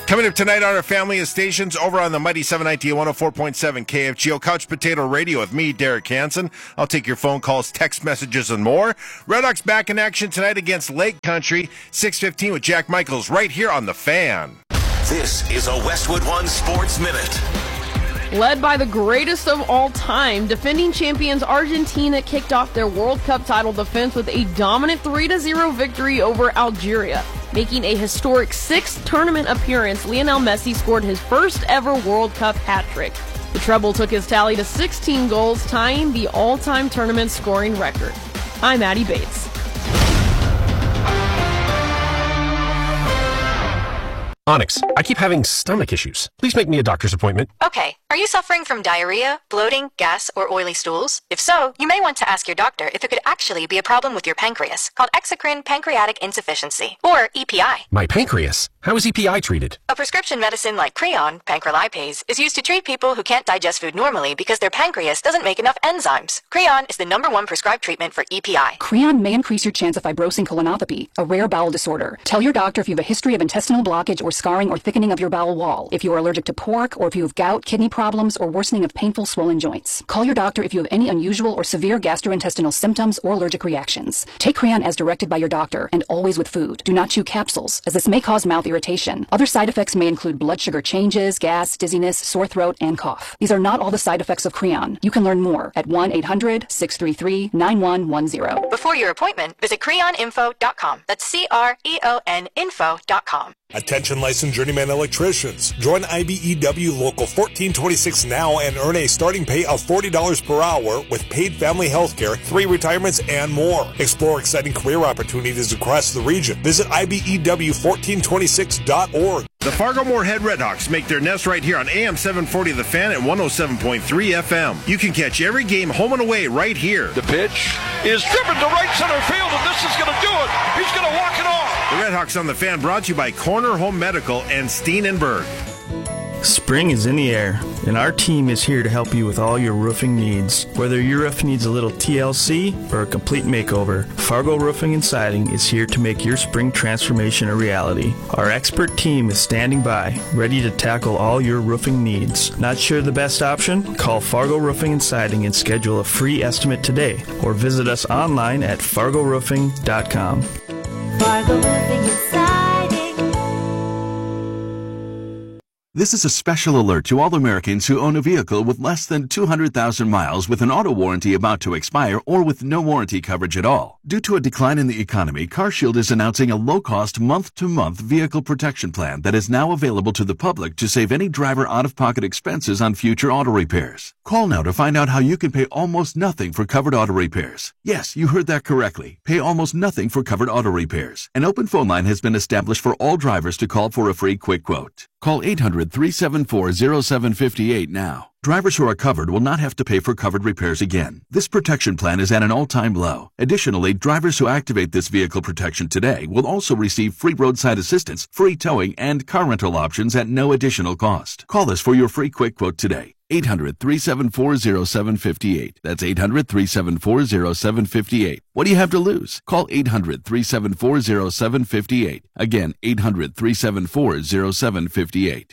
Coming up tonight on our family of stations over on the Mighty 790 104.7 KFGO Couch Potato Radio with me, Derek Hansen. I'll take your phone calls, text messages, and more. Redhawks back in action tonight against Lake Country, 6:15 with Jack Michaels right here on The Fan. This is a Westwood One Sports Minute. Led by the greatest of all time, defending champions Argentina kicked off their World Cup title defense with a dominant 3-0 victory over Algeria. Making a historic sixth tournament appearance, Lionel Messi scored his first ever World Cup hat trick. The treble took his tally to 16 goals, tying the all-time tournament scoring record. I'm Addie Bates. Onyx, I keep having stomach issues. Please make me a doctor's appointment. Okay. Are you suffering from diarrhea, bloating, gas, or oily stools? If so, you may want to ask your doctor if it could actually be a problem with your pancreas, called exocrine pancreatic insufficiency, or EPI. My pancreas? How is EPI treated? A prescription medicine like Creon, pancrelipase, is used to treat people who can't digest food normally because their pancreas doesn't make enough enzymes. Creon is the #1 prescribed treatment for EPI. Creon may increase your chance of fibrosing colonopathy, a rare bowel disorder. Tell your doctor if you have a history of intestinal blockage or scarring or thickening of your bowel wall, if you are allergic to pork, or if you have gout, kidney problems, or worsening of painful swollen joints. Call your doctor if you have any unusual or severe gastrointestinal symptoms or allergic reactions. Take Creon as directed by your doctor, and always with food. Do not chew capsules, as this may cause mouth irritation. Other side effects may include blood sugar changes, gas, dizziness, sore throat, and cough. These are not all the side effects of Creon. You can learn more at 1-800-633-9110. Before your appointment, visit creoninfo.com. That's CREON info.com. Attention licensed journeyman electricians. Join IBEW Local 1426 now and earn a starting pay of $40 per hour with paid family health care, 3 retirements, and more. Explore exciting career opportunities across the region. Visit IBEW1426.org. The Fargo-Moorhead Redhawks make their nest right here on AM 740 The Fan at 107.3 FM. You can catch every game home and away right here. The pitch is driven to right center field, and this is going to do it. He's going to walk it off. The Redhawks on The Fan brought to you by Corner Home Medical and Steenenberg. Spring is in the air, and our team is here to help you with all your roofing needs. Whether your roof needs a little TLC or a complete makeover, Fargo Roofing and Siding is here to make your spring transformation a reality. Our expert team is standing by, ready to tackle all your roofing needs. Not sure the best option? Call Fargo Roofing and Siding and schedule a free estimate today, or visit us online at fargoroofing.com. Fargo Roofing and Siding. This is a special alert to all Americans who own a vehicle with less than 200,000 miles with an auto warranty about to expire or with no warranty coverage at all. Due to a decline in the economy, CarShield is announcing a low-cost month-to-month vehicle protection plan that is now available to the public to save any driver out-of-pocket expenses on future auto repairs. Call now to find out how you can pay almost nothing for covered auto repairs. Yes, you heard that correctly. Pay almost nothing for covered auto repairs. An open phone line has been established for all drivers to call for a free quick quote. Call 800-374-0758 now. Drivers who are covered will not have to pay for covered repairs again. This protection plan is at an all-time low. Additionally, drivers who activate this vehicle protection today will also receive free roadside assistance, free towing, and car rental options at no additional cost. Call us for your free quick quote today. 800-374-0758. That's 800-374-0758. What do you have to lose? Call 800-374-0758. Again, 800-374-0758.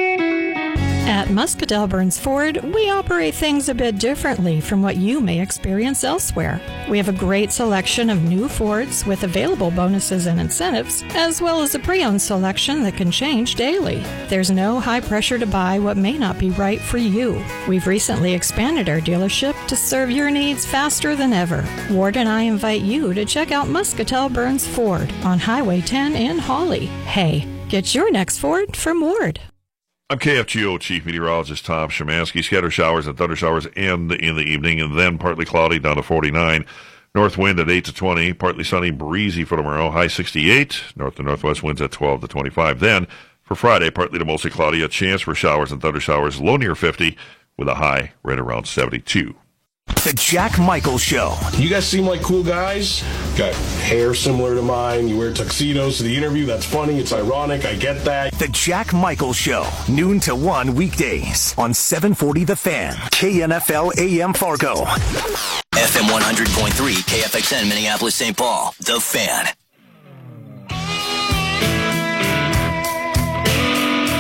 At Muscatell Burns Ford, we operate things a bit differently from what you may experience elsewhere. We have a great selection of new Fords with available bonuses and incentives, as well as a pre-owned selection that can change daily. There's no high pressure to buy what may not be right for you. We've recently expanded our dealership to serve your needs faster than ever. Ward and I invite you to check out Muscatell Burns Ford on Highway 10 in Hawley. Hey, get your next Ford from Ward. I'm KFGO Chief Meteorologist Tom Szymanski. Scattered showers and thunder showers end in the evening, and then partly cloudy down to 49. North wind at 8 to 20. Partly sunny, breezy for tomorrow. High 68. North to northwest winds at 12 to 25. Then for Friday, partly to mostly cloudy. A chance for showers and thunder showers. Low near 50 with a high right around 72. The Jack Michaels Show. You guys seem like cool guys. Got hair similar to mine. You wear tuxedos to the interview. That's funny. It's ironic. I get that. The Jack Michaels Show. Noon to 1 weekdays on 740 The Fan. KNFL AM Fargo. FM 100.3 KFXN Minneapolis St. Paul. The Fan.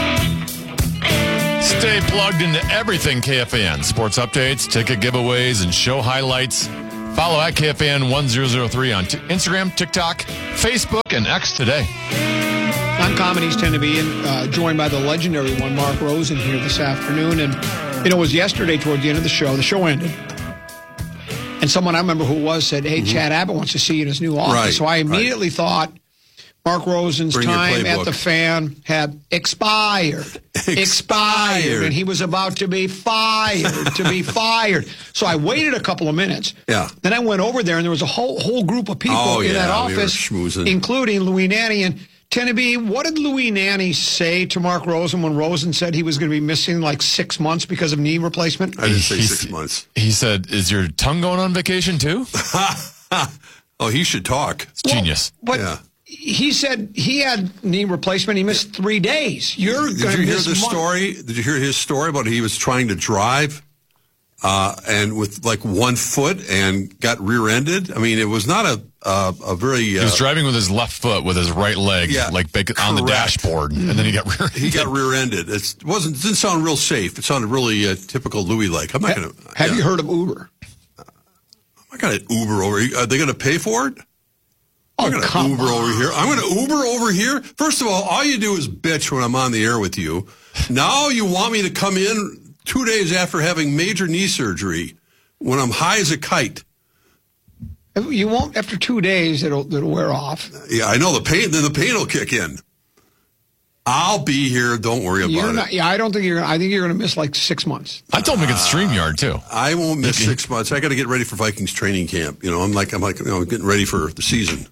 Stay plugged into everything KFAN. Sports updates, ticket giveaways, and show highlights. Follow at KFAN 1003 on Instagram, TikTok, Facebook, and X today. Uncommon tend to be joined by the legendary one, Mark Rosen, here this afternoon. And, it was yesterday toward the end of the show. The show ended. And someone, I remember who it was, said, hey, Chad Abbott wants to see you in his new office. Right, so I immediately thought Mark Rosen's time at the Fan had expired. Expired. And he was about to be fired. So I waited a couple of minutes. Yeah. Then I went over there, and there was a whole group of people in that office, including Louis Nanny. And Teneby, what did Louis Nanny say to Mark Rosen when Rosen said he was going to be missing like 6 months because of knee replacement? I didn't say 6 months. He said, is your tongue going on vacation too? Oh, he should talk. It's genius. But he said he had knee replacement. He missed 3 days. Did you hear the story? Did you hear his story about he was trying to drive and with like 1 foot and got rear-ended? I mean, it was not a very... he was driving with his left foot with his right leg on the dashboard, and then he got rear-ended. He got rear-ended. It didn't sound real safe. It sounded really typical Louis-like. I'm not going to... Have you heard of Uber? I got an Uber over here. Are they going to pay for it? I'm going to Uber over here. I'm going to Uber over here. First of all you do is bitch when I'm on the air with you. Now you want me to come in 2 days after having major knee surgery when I'm high as a kite. You won't after 2 days. It'll wear off. Yeah, I know the pain. Then the pain will kick in. I'll be here. Don't worry about it. Yeah, I don't think you're. I think you're going to miss like 6 months. I told him to get StreamYard too. I won't miss 6 months. I got to get ready for Vikings training camp. I'm getting ready for the season.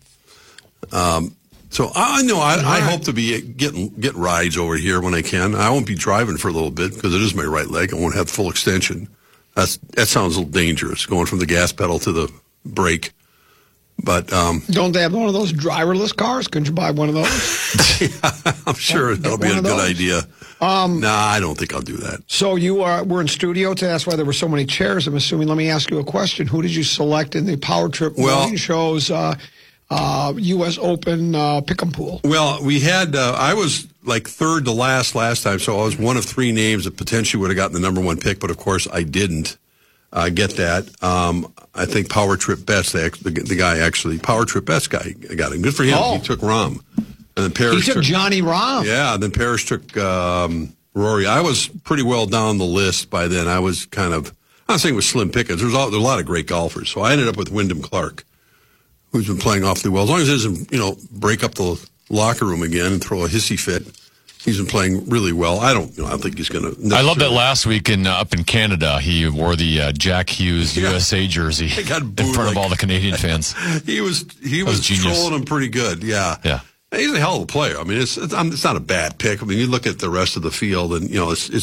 So I know I hope to be get rides over here when I can. I won't be driving for a little bit because it is my right leg. I won't have full extension. That sounds a little dangerous, going from the gas pedal to the brake. But don't they have one of those driverless cars? Couldn't you buy one of those? Yeah, I'm sure that'll be a good idea. I don't think I'll do that. So we're in studio to ask why there were so many chairs. I'm assuming. Let me ask you a question. Who did you select in the Power Trip morning shows? U.S. Open pick'em pool. Well, we had I was like third to last time, so I was one of 3 names that potentially would have gotten the number 1 pick, but of course I didn't get that. I think Power Trip Best, the guy actually, Power Trip Best guy got it. Good for him. Oh. He took Rahm. And then Parrish took Johnny Rahm. Yeah, and then Parrish took Rory. I was pretty well down the list by then. I was kind of, I'm not saying it was slim pickings. There's a lot of great golfers. So I ended up with Wyndham Clark, who's been playing awfully well. As long as he doesn't, break up the locker room again and throw a hissy fit. He's been playing really well. I don't think he's going to. I love that last week up in Canada, he wore the Jack Hughes USA jersey in front of all the Canadian fans. He was trolling him pretty good. Yeah. He's a hell of a player. I mean, it's not a bad pick. I mean, you look at the rest of the field, and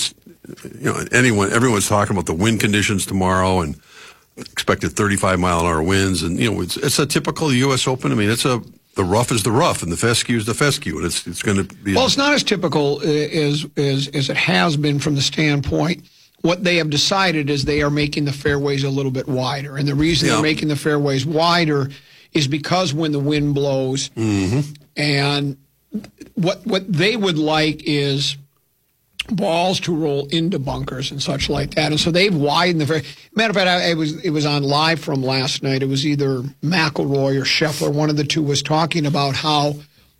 everyone's talking about the wind conditions tomorrow and expected 35-mile-an-hour winds, and it's a typical U.S. Open. I mean, the rough is the rough, and the fescue is the fescue, and it's going to be. Well, it's not as typical as it has been from the standpoint. What they have decided is they are making the fairways a little bit wider, and the reason they're making the fairways wider is because when the wind blows, and what they would like is balls to roll into bunkers and such like that, and so they've widened the fairway. Matter of fact, it was on live from last night. It was either McIlroy or Scheffler. One of the two was talking about how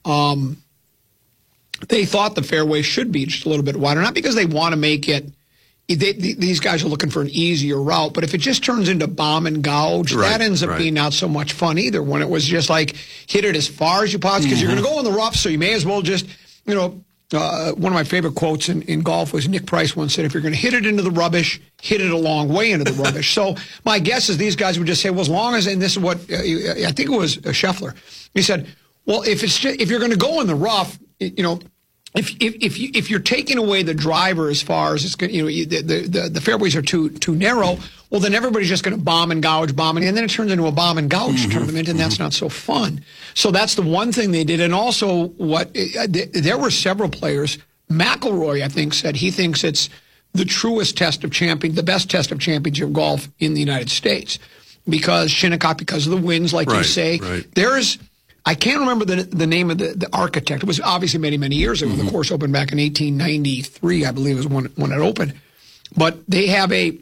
they thought the fairway should be just a little bit wider, not because they want to make it. These guys are looking for an easier route, but if it just turns into bomb and gouge, that ends up being not so much fun either. When it was just like hit it as far as you possibly, because you're going to go in the rough, so you may as well just, one of my favorite quotes in golf was Nick Price once said, if you're going to hit it into the rubbish, hit it a long way into the rubbish. So my guess is these guys would just say, well, as long as, and this is what, I think it was Scheffler, he said, well, if you're going to go in the rough, if you're taking away the driver as far as it's the fairways are too narrow, well then everybody's just going to bomb and gouge, and then it turns into a bomb and gouge tournament, and that's not so fun. So that's the one thing they did, and also there were several players. McIlroy, I think, said he thinks it's the truest test of the best test of championship golf in the United States, because Shinnecock, because of the winds, like you say, there's. I can't remember the name of the architect. It was obviously many, many years ago. The course opened back in 1893, I believe, was when it opened. But they have a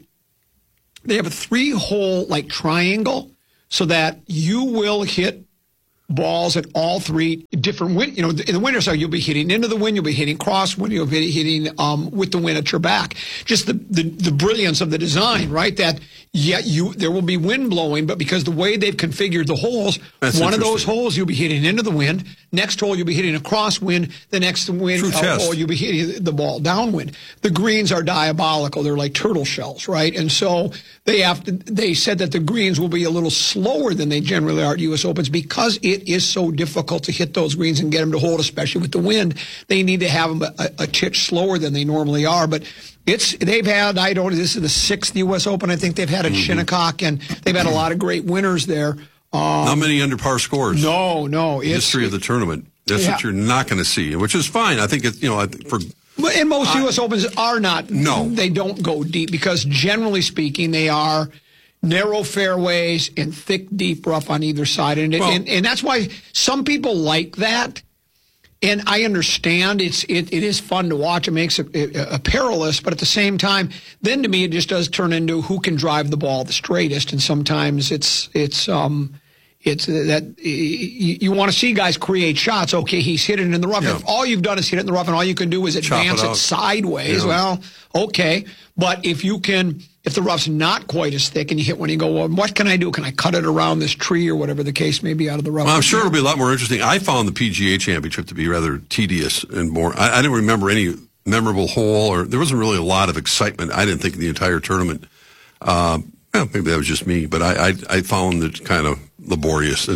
3-hole like triangle, so that you will hit balls at all 3 different wind. In the winter side, you'll be hitting into the wind, you'll be hitting crosswind, you'll be hitting with the wind at your back. Just the brilliance of the design, right? That there will be wind blowing, but because the way they've configured the holes, one of those holes you'll be hitting into the wind. Next hole you'll be hitting a crosswind. The next hole you'll be hitting the ball downwind. The greens are diabolical. They're like turtle shells, right? And so they said that the greens will be a little slower than they generally are at U.S. Opens because it is so difficult to hit those greens and get them to hold, especially with the wind. They need to have them a titch slower than they normally are. But this is the 6th U.S. Open I think they've had at Shinnecock, and they've had a lot of great winners there. Not many under par scores. No. History of the tournament. That's what you're not going to see, which is fine. I think it's, And most U.S. Opens are not. No. They don't go deep because generally speaking, they are narrow fairways and thick, deep rough on either side. And that's why some people like that. And I understand it is fun to watch. It makes it perilous, but at the same time, then to me it just does turn into who can drive the ball the straightest. And sometimes it's that you want to see guys create shots. Okay, he's hit it in the rough. Yeah. If all you've done is hit it in the rough and all you can do is advance it sideways, well, okay. But if the rough's not quite as thick and you hit one, you go, well, what can I do? Can I cut it around this tree or whatever the case may be out of the rough? Well, I'm sure it'll be a lot more interesting. I found the PGA Championship to be rather tedious and more. I didn't remember any memorable hole, or there wasn't really a lot of excitement, I didn't think, in the entire tournament. Maybe that was just me, but I found it kind of laborious.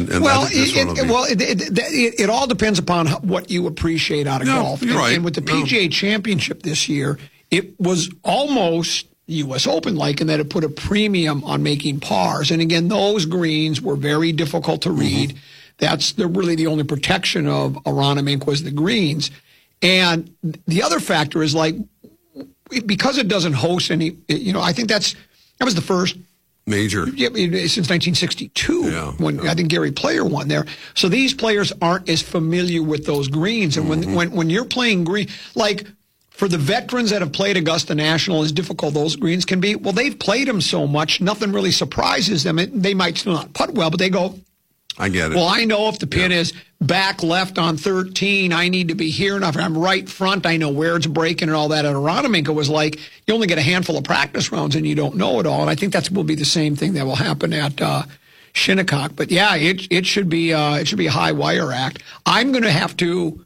It all depends upon what you appreciate out of golf. You're right. And with the PGA Championship this year, it was almost U.S. Open-like in that it put a premium on making pars. And again, those greens were very difficult to read. They're really the only protection of Aronimink Inc. was the greens. And the other factor is because it doesn't host any, I think that was the first major since 1962 when I think Gary Player won there. So these players aren't as familiar with those greens. And when you're playing green, for the veterans that have played Augusta National, as difficult those greens can be, well, they've played them so much, nothing really surprises them. They might still not putt well, but they go, I get it. Well, I know if the pin is back left on 13, I need to be here. And if I'm right front, I know where it's breaking and all that. At Aronimink, it was like you only get a handful of practice rounds and you don't know it all. And I think that will be the same thing that will happen at Shinnecock. But yeah, it should be a high wire act. I'm going to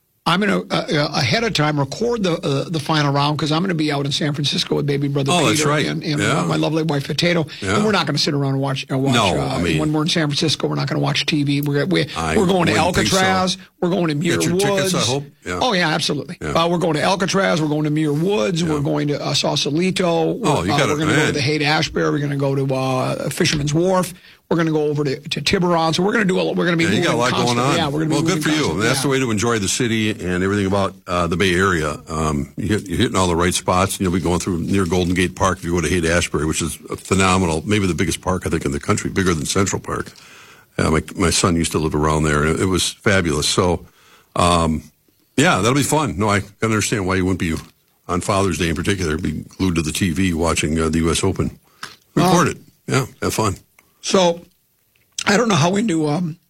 ahead of time record the final round because I'm going to be out in San Francisco with baby brother Peter that's right. and my lovely wife Potato. Yeah. And we're not going to sit around and watch. When we're in San Francisco, we're not going to watch TV. We're going to Alcatraz. We're going to Muir Woods. Tickets, I hope. Yeah. Oh yeah, absolutely. Yeah. We're going to Alcatraz. We're going to Muir Woods. Yeah. We're going to Sausalito. We're going to go to the Haight-Ashbury. We're going to go to Fisherman's Wharf. We're going to go over to Tiburon. So we're going to we're going to be moving you got a lot going on. Yeah, we're going to be good for you. That's the way to enjoy the city and everything about the Bay Area. You're hitting all the right spots. You'll be going through near Golden Gate Park if you go to Haight-Ashbury, which is phenomenal. Maybe the biggest park, I think, in the country, bigger than Central Park. My son used to live around there, and it was fabulous. So, that'll be fun. No, I can understand why you wouldn't be, on Father's Day in particular, be glued to the TV watching the U.S. Open. Record it. Yeah, have fun. So, I don't know how into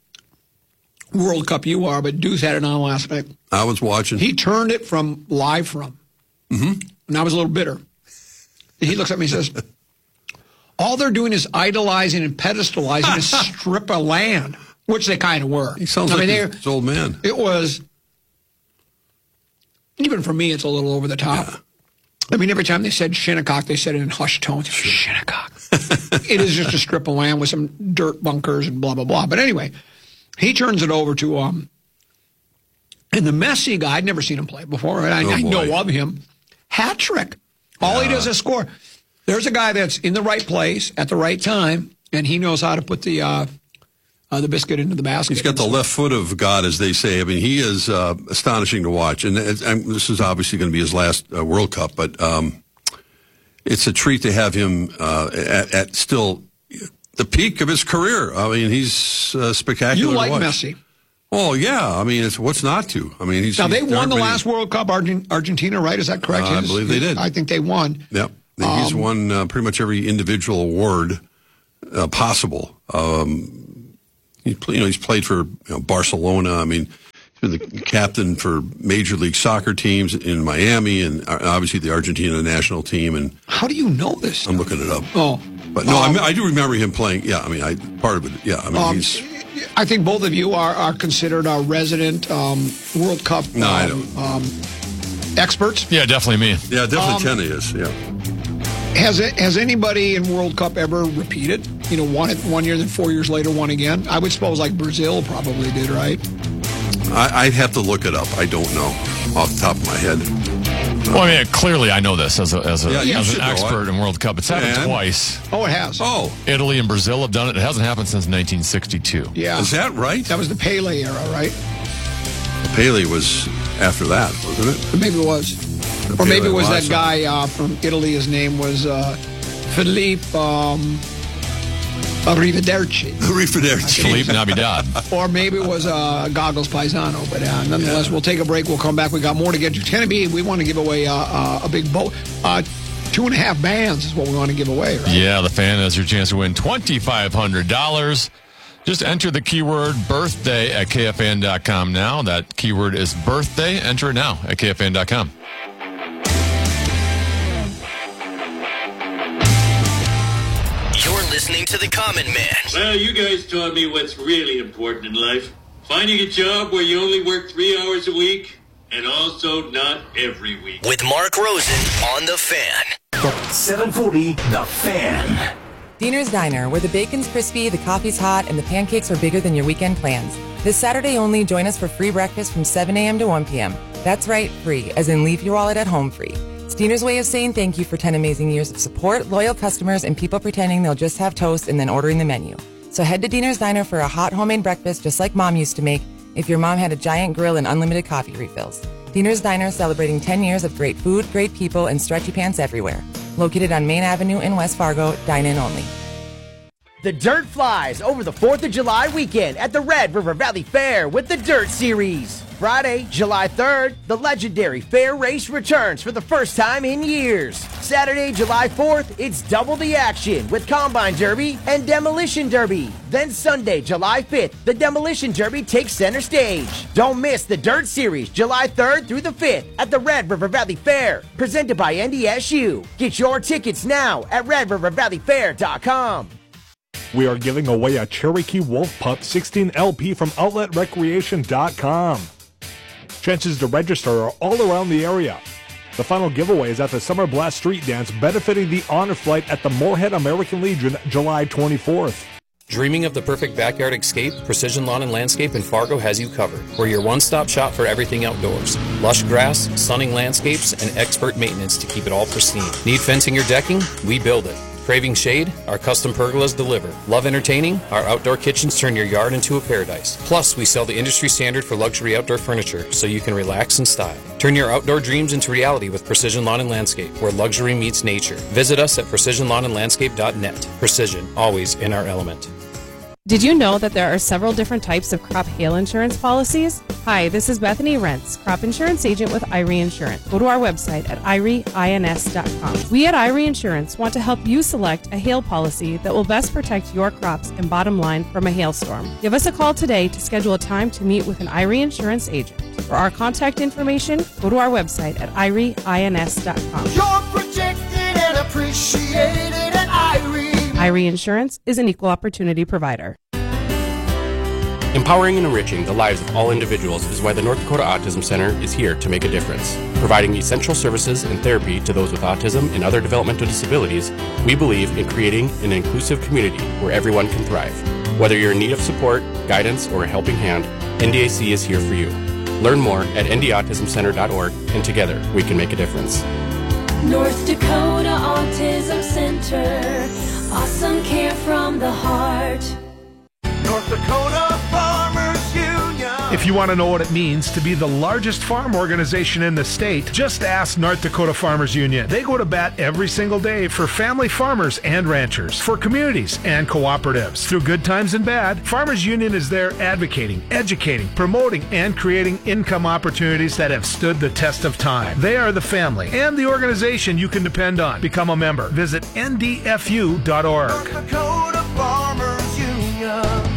World Cup you are, but Deuce had it on last night. I was watching. He turned it live from. Mm-hmm. And I was a little bitter. And he looks at me and says, all they're doing is idolizing and pedestalizing a strip of land, which they kind of were. He sounds like his old man. It was, even for me, it's a little over the top. Yeah. I mean, every time they said Shinnecock, they said it in hushed tones. Shinnecock. It is just a strip of land with some dirt bunkers and blah, blah, blah. But anyway, he turns it over to, and the Messi guy, I'd never seen him play before. I know of him. Hat trick. All he does is score. There's a guy that's in the right place at the right time, and he knows how to put the biscuit into the basket. He's got the left foot of God, as they say. I mean, he is astonishing to watch. And this is obviously going to be his last World Cup, but it's a treat to have him at still the peak of his career. I mean, he's spectacular. You like to watch. Messi? Oh, yeah. I mean, it's what's not to. I mean, they won the last World Cup, Argentina, right? Is that correct? I believe they did. I think they won. Yep. He's won pretty much every individual award possible. He's played for Barcelona. I mean, he's been the captain for Major League Soccer teams in Miami and obviously the Argentina national team. And how do you know this? I'm looking it up. Oh. But no, I do remember him playing. Yeah, I mean, part of it. Yeah, I mean, he's... I think both of you are considered our resident World Cup experts. Yeah, definitely me. Yeah, definitely Kenny is, yeah. Has anybody in World Cup ever repeated? Won it 1 year, then 4 years later won again? I would suppose like Brazil probably did, right? I'd have to look it up. I don't know off the top of my head. Well, I mean, clearly I know this as an expert in World Cup. It's happened twice. Oh, it has. Oh. Italy and Brazil have done it. It hasn't happened since 1962. Yeah. Is that right? That was the Pele era, right? Pele was after that, wasn't it? Maybe it was. Or maybe it was that guy from Italy. His name was Philippe Arrivederci. Philippe Navidad. Or maybe it was Goggles Paisano. But nonetheless, we'll take a break. We'll come back. We got more to get to. Tennessee, we want to give away a big boat. 2.5 bands is what we want to give away, right? Yeah, the fan has your chance to win $2,500. Just enter the keyword birthday at KFAN.com now. That keyword is birthday. Enter it now at KFAN.com. Listening to The Common Man. Well, you guys taught me what's really important in life. Finding a job where you only work 3 hours a week, and also not every week. With Mark Rosen on The Fan. 740 The Fan. Diener's Diner, where the bacon's crispy, the coffee's hot, and the pancakes are bigger than your weekend plans. This Saturday only, join us for free breakfast from 7 a.m. to 1 p.m. That's right, free, as in leave your wallet at home free. It's Diener's way of saying thank you for 10 amazing years of support, loyal customers, and people pretending they'll just have toast and then ordering the menu. So head to Diener's Diner for a hot homemade breakfast just like Mom used to make if your mom had a giant grill and unlimited coffee refills. Diener's Diner celebrating 10 years of great food, great people, and stretchy pants everywhere. Located on Main Avenue in West Fargo, dine-in only. The Dirt flies over the 4th of July weekend at the Red River Valley Fair with the Dirt Series. Friday, July 3rd, the legendary fair race returns for the first time in years. Saturday, July 4th, it's double the action with Combine Derby and Demolition Derby. Then Sunday, July 5th, the Demolition Derby takes center stage. Don't miss the Dirt Series, July 3rd through the 5th at the Red River Valley Fair, presented by NDSU. Get your tickets now at RedRiverValleyFair.com. We are giving away a Cherokee Wolf Pup 16 LP from OutletRecreation.com. Chances to register are all around the area. The final giveaway is at the Summer Blast Street Dance benefiting the Honor Flight at the Moorhead American Legion July 24th. Dreaming of the perfect backyard escape? Precision Lawn and Landscape in Fargo has you covered. We're your one-stop shop for everything outdoors. Lush grass, stunning landscapes, and expert maintenance to keep it all pristine. Need fencing or decking? We build it. Craving shade? Our custom pergolas deliver. Love entertaining? Our outdoor kitchens turn your yard into a paradise. Plus, we sell the industry standard for luxury outdoor furniture, so you can relax in style. Turn your outdoor dreams into reality with Precision Lawn and Landscape, where luxury meets nature. Visit us at precisionlawnandlandscape.net. Precision, always in our element. Did you know that there are several different types of crop hail insurance policies? Hi, this is Bethany Rentz, crop insurance agent with Irie Insurance. Go to our website at irieins.com. We at Irie Insurance want to help you select a hail policy that will best protect your crops and bottom line from a hailstorm. Give us a call today to schedule a time to meet with an Irie Insurance agent. For our contact information, go to our website at irieins.com. You're protected and appreciated at Irie. Irie Insurance is an equal opportunity provider. Empowering and enriching the lives of all individuals is why the North Dakota Autism Center is here to make a difference. Providing essential services and therapy to those with autism and other developmental disabilities, we believe in creating an inclusive community where everyone can thrive. Whether you're in need of support, guidance, or a helping hand, NDAC is here for you. Learn more at ndautismcenter.org, and together we can make a difference. North Dakota Autism Center. Awesome care from the heart. North Dakota Farmers Union. If you want to know what it means to be the largest farm organization in the state, just ask North Dakota Farmers Union. They go to bat every single day for family farmers and ranchers, for communities and cooperatives. Through good times and bad, Farmers Union is there advocating, educating, promoting, and creating income opportunities that have stood the test of time. They are the family and the organization you can depend on. Become a member. Visit ndfu.org. North Dakota Farmers Union.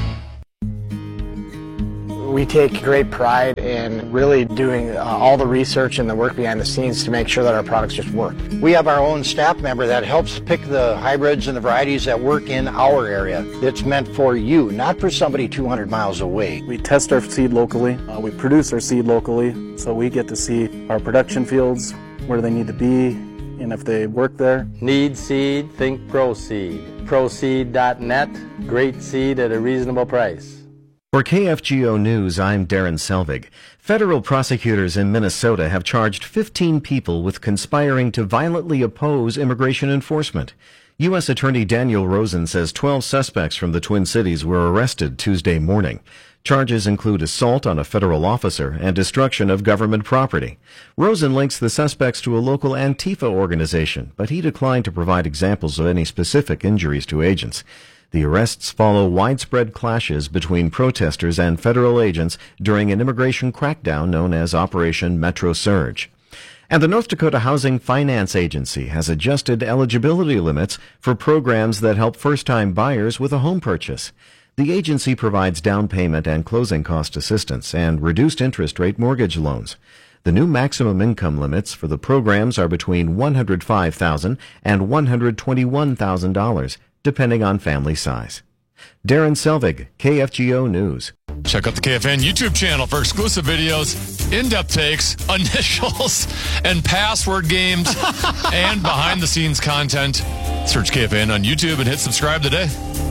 We take great pride in really doing all the research and the work behind the scenes to make sure that our products just work. We have our own staff member that helps pick the hybrids and the varieties that work in our area. It's meant for you, not for somebody 200 miles away. We test our seed locally. We produce our seed locally, so we get to see our production fields, where they need to be, and if they work there. Need seed? Think ProSeed. ProSeed.net. Great seed at a reasonable price. For KFGO News, I'm Darren Selvig. Federal prosecutors in Minnesota have charged 15 people with conspiring to violently oppose immigration enforcement. U.S. Attorney Daniel Rosen says 12 suspects from the Twin Cities were arrested Tuesday morning. Charges include assault on a federal officer and destruction of government property. Rosen links the suspects to a local Antifa organization, but he declined to provide examples of any specific injuries to agents. The arrests follow widespread clashes between protesters and federal agents during an immigration crackdown known as Operation Metro Surge. And the North Dakota Housing Finance Agency has adjusted eligibility limits for programs that help first-time buyers with a home purchase. The agency provides down payment and closing cost assistance and reduced interest rate mortgage loans. The new maximum income limits for the programs are between $105,000 and $121,000, depending on family size. Darren Selvig, KFGO News. Check out the KFN YouTube channel for exclusive videos, in-depth takes, initials, and password games, and behind-the-scenes content. Search KFN on YouTube and hit subscribe today.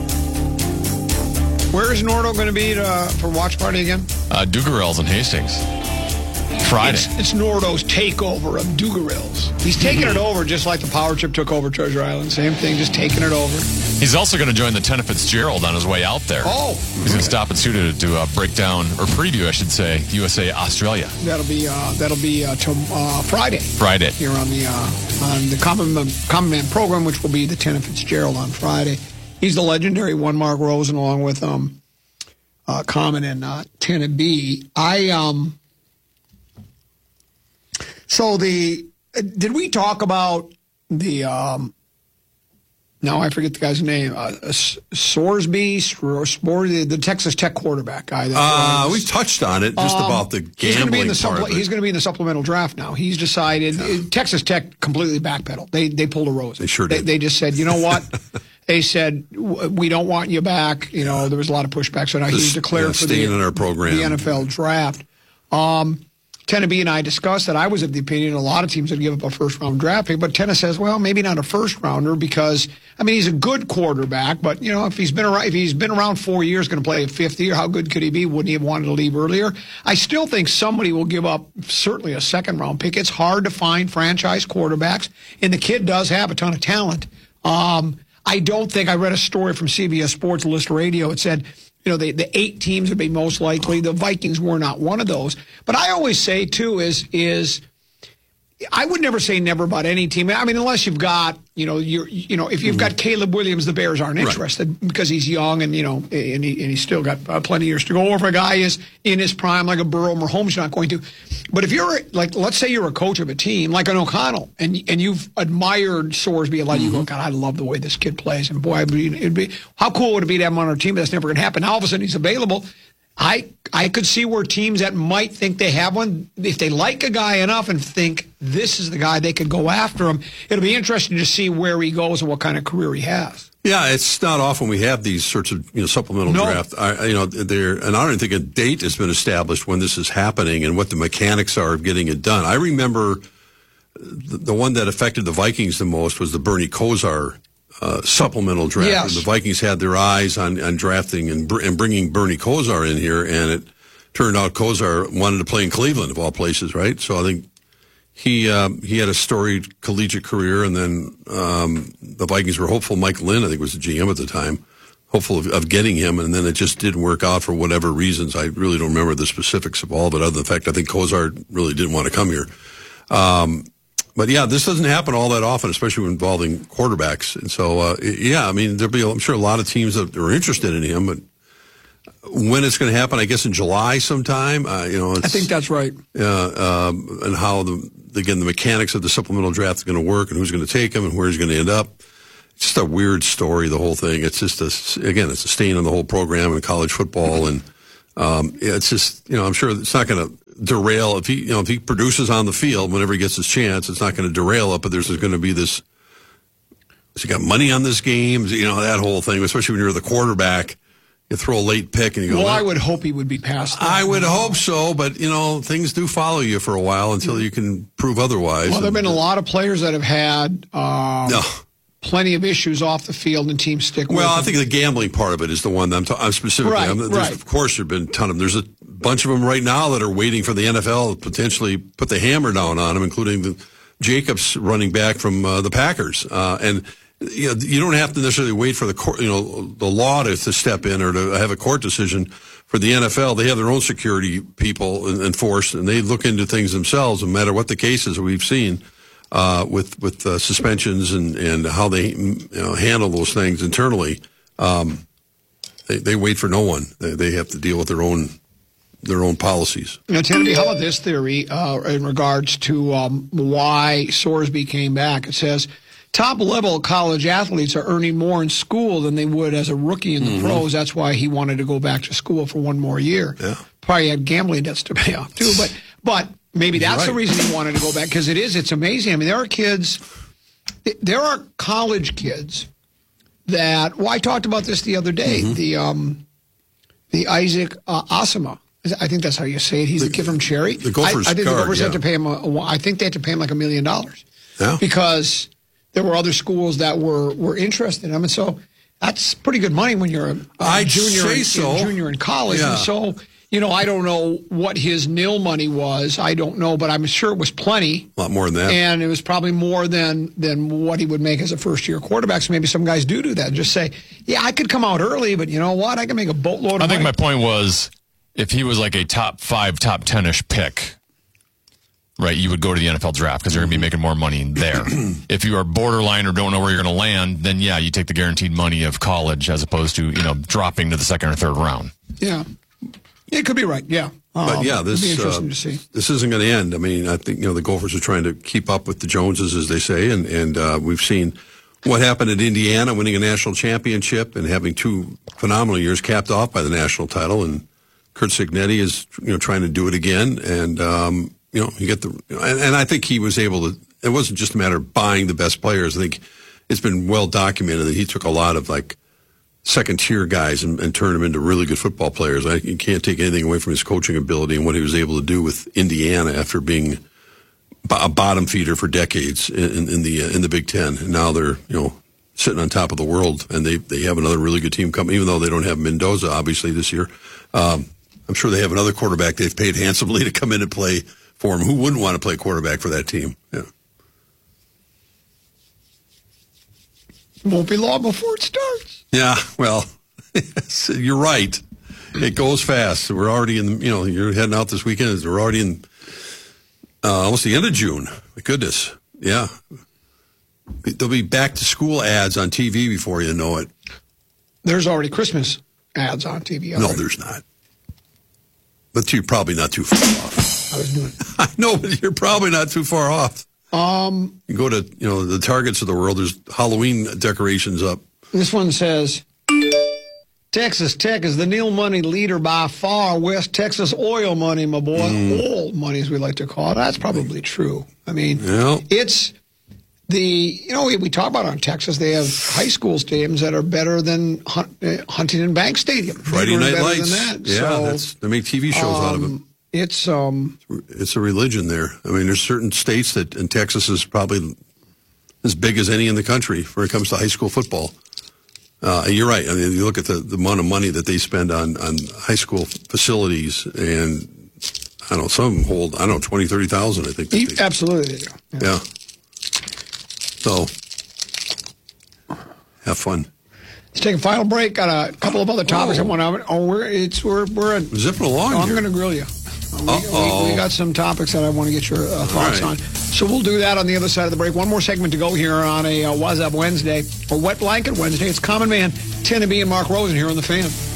Where is Nordo going to be for watch party again? Dugarel's in Hastings. Friday. It's Nordo's takeover of Dugarel's. He's taking it over just like the Power Trip took over Treasure Island. Same thing, just taking it over. He's also going to join the Tenna Fitzgerald on his way out there. Oh. He's going to stop at studio to break down, or preview, I should say, USA Australia. That'll be Friday. Friday. Here on the Common Man program, which will be the Tenna Fitzgerald on Friday. He's the legendary one Mark Rosen, along with Common and Tenna B. So did we talk about the now I forget the guy's name, Sorsby, the Texas Tech quarterback guy? We touched on it, just about the gambling He's going to be in the supplemental draft now. He's decided Texas Tech completely backpedaled. They pulled a Rosen. They sure did. They just said, you know what? They said, we don't want you back. You know, there was a lot of pushback. So now he's declared for the NFL draft. Tenna B and I discussed that. I was of the opinion a lot of teams would give up a first-round draft pick, but Tenna says, well, maybe not a first-rounder because, I mean, he's a good quarterback, but, you know, if he's been around 4 years, going to play a fifth year, how good could he be? Wouldn't he have wanted to leave earlier? I still think somebody will give up certainly a second-round pick. It's hard to find franchise quarterbacks, and the kid does have a ton of talent. I don't think I read a story from CBS Sports List Radio. It said, you know, the 8 teams would be most likely. The Vikings were not one of those. But I always say, too, is I would never say never about any team. I mean, unless you've got, if you've got Caleb Williams, the Bears aren't interested because he's young and, and he's still got plenty of years to go. Or if a guy is in his prime, like a Burrow, Mahomes, not going to. But if you're, let's say you're a coach of a team, like an O'Connell, and you've admired Sorsby a lot, you go, God, I love the way this kid plays. And boy, it'd be how cool would it be to have him on our team? But that's never going to happen. Now, all of a sudden, he's available. I could see where teams that might think they have one, if they like a guy enough and think this is the guy, they could go after him. It'll be interesting to see where he goes and what kind of career he has. Yeah, it's not often we have these sorts of supplemental draft. I don't think a date has been established when this is happening and what the mechanics are of getting it done. I remember the one that affected the Vikings the most was the Bernie Kosar supplemental draft. Yes. The Vikings had their eyes on drafting and bringing Bernie Kosar in here, and it turned out Kosar wanted to play in Cleveland, of all places, right? So I think he had a storied collegiate career, and then the Vikings were hopeful. Mike Lynn, I think, was the GM at the time, hopeful of getting him, and then it just didn't work out for whatever reasons. I really don't remember the specifics of all of it, other than the fact I think Kozar really didn't want to come here. But yeah, this doesn't happen all that often, especially when involving quarterbacks. And so, yeah, I mean, I'm sure a lot of teams that are interested in him, but when it's going to happen, I guess in July sometime. I think that's right. And how the mechanics of the supplemental draft is going to work, and who's going to take him, and where he's going to end up. It's just a weird story, the whole thing. It's just it's a stain on the whole program in college football, and it's just I'm sure it's not going to derail if he produces on the field whenever he gets his chance. It's not going to derail it, but there's going to be this. Has he got money on this game? That whole thing, especially when you're the quarterback. You throw a late pick and you go. Well, I would hope he would be passed. I would hope so, but things do follow you for a while until you can prove otherwise. Well, there have been a lot of players that have had plenty of issues off the field, and teams stick with them. Well, I think the gambling part of it is the one that I'm specifically. Right. Of course, there have been a ton of them. There's a bunch of them right now that are waiting for the NFL to potentially put the hammer down on them, including the Jacobs running back from the Packers. And you don't have to necessarily wait for the court, the law to step in or to have a court decision for the NFL. They have their own security people enforced, and they look into things themselves, no matter what the cases we've seen. With suspensions and how they handle those things internally, they wait for no one. They have to deal with their own policies. Tennessee, how about this theory in regards to why Sorsby came back? It says top-level college athletes are earning more in school than they would as a rookie in the pros. That's why he wanted to go back to school for one more year. Yeah. Probably had gambling debts to pay off too, but. Maybe that's the reason he wanted to go back, because it's amazing. I mean, there are college kids that, I talked about this the other day, the Isaac Asima. I think that's how you say it. He's the kid from Cherry. The Gophers I think the Gophers had to pay him, I think they had to pay him like $1 million. Yeah. Because there were other schools that were interested in him. And so that's pretty good money when you're a junior in college. Yeah. And so... I don't know what his nil money was. I don't know, but I'm sure it was plenty. A lot more than that. And it was probably more than what he would make as a first-year quarterback. So maybe some guys do that. Just say, yeah, I could come out early, but you know what? I can make a boatload of money. I think my point was, if he was like a top 5, top 10-ish pick, right, you would go to the NFL draft because you're going to be making more money there. If you are borderline or don't know where you're going to land, then, yeah, you take the guaranteed money of college as opposed to, dropping to the second or third round. Yeah. It could be right, yeah. But yeah, this be interesting to see. This isn't going to end. I mean, I think the Gophers are trying to keep up with the Joneses, as they say, and we've seen what happened at Indiana, winning a national championship and having 2 phenomenal years, capped off by the national title. And Curt Cignetti is trying to do it again, and you get and I think he was able to. It wasn't just a matter of buying the best players. I think it's been well documented that he took a lot of second-tier guys and turn them into really good football players. You can't take anything away from his coaching ability and what he was able to do with Indiana after being a bottom feeder for decades in the Big Ten. And now they're sitting on top of the world, and they have another really good team coming. Even though they don't have Mendoza obviously this year, I'm sure they have another quarterback they've paid handsomely to come in and play for them. Who wouldn't want to play quarterback for that team? Yeah. Won't be long before it starts. Yeah, well, you're right. It goes fast. We're already in, you're heading out this weekend. We're already in almost the end of June. My goodness. Yeah. There'll be back-to-school ads on TV before you know it. There's already Christmas ads on TV already. No, there's not. But you're probably not too far off. I was doing it. I know, but you're probably not too far off. You go to, the Targets of the world, there's Halloween decorations up. This one says, Texas Tech is the nil money leader by far. West Texas oil money, my boy. Oil money, as we like to call it. That's probably true. I mean, it's we talk about on Texas, they have high school stadiums that are better than Huntington Bank Stadium. Friday Night Lights. Than that. Yeah, they make TV shows out of them. It's a religion there. I mean, there's certain states and Texas is probably as big as any in the country when it comes to high school football. You're right. I mean, you look at the amount of money that they spend on high school facilities, and I don't know, some of them hold, 20,000, 30,000, I think. Absolutely. Yeah. So, have fun. Let's take a final break. Got a couple of other topics I want to. Oh, we're zipping along. I'm going to grill you. We got some topics that I want to get your thoughts on. So we'll do that on the other side of the break. One more segment to go here on a What's Up Wednesday, or Wet Blanket Wednesday. It's Common Man, Tim and B, and Mark Rosen here on The Fan.